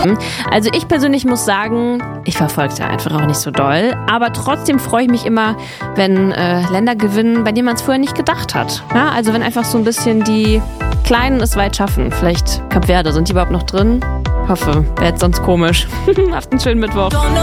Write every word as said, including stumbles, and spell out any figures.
Also ich persönlich muss sagen, ich verfolge es ja einfach auch nicht so doll, aber trotzdem freue ich mich immer, wenn äh, Länder gewinnen, bei denen man es vorher nicht gedacht hat. Ja, also wenn einfach so ein bisschen die Kleinen es weit schaffen. Vielleicht Kap Verde, sind die überhaupt noch drin? Ich hoffe, wäre jetzt sonst komisch. Habt einen schönen Mittwoch.